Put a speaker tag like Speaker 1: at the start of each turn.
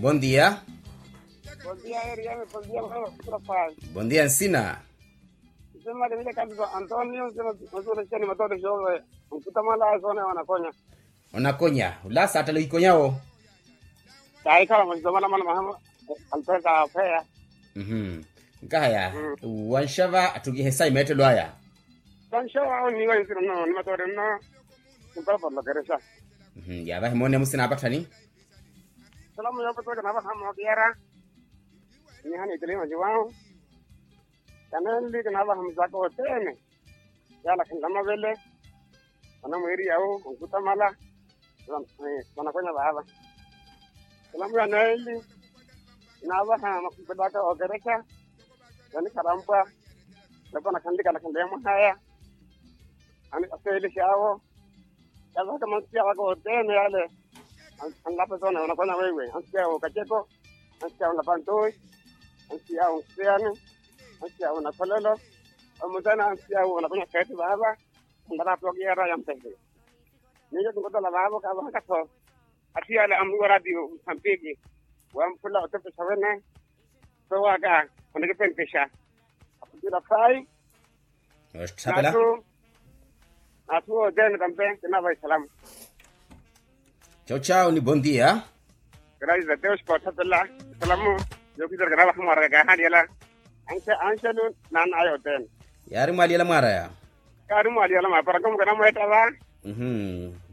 Speaker 1: Bom dia.
Speaker 2: Bom dia, Ariane. Bom dia, Rafael.
Speaker 1: Bom dia, Ensina.
Speaker 2: Sema de vile kabisa Antonio sema mzuri chani matoto showe. Mkutamala zone wanakonya.
Speaker 1: Onakonya. Ulasa atalo ikonyao.
Speaker 2: Dai kala mzamala mala mahama alpeka afea.
Speaker 1: Ngaya. Wanshava atugihesa imetelo haya.
Speaker 2: Dan showa ni wa insira no ni matoto no. Simpara por la keresa.
Speaker 1: Ya ba hemone musina abatani.
Speaker 2: Salamu ya patoka na bahama biara. Ni hani tulima jiwao. Kanali kana bahama zako tene. Yala kama vile. Ana mwiri yao mkutamala. Wanakonya baba. Salamu ya naili. Inawa hama kupeleka ogereka. Yani karamba. Labda nakandika nakandema haya. Ani asili shao. Kaza kama sikia wako tena yale. Anlapo zona wanakonya wewe. Ansikia ukacheko. Ansikia unapantoi. Ansikia unsiani. Ansikia unakolelo. Mutana ansikia unakonya kati baba. Ndara progiera yampende. Niyo tungoto la baba kaba kato. Ati ala amru radio sampegi. Wampula otope sawene. So waga onege pensha. Apudira fai.
Speaker 1: Sabela.
Speaker 2: Atu den kampe kina vai salam.
Speaker 1: Ciao ni bom dia.
Speaker 2: Gracias a Deus por sabela. Salamu. Yo quiero grabar como arga hadiela. Anche no nan ayo den.
Speaker 1: Yari mali la mara ya.
Speaker 2: Karu mali ala ma para como kana mo etaba.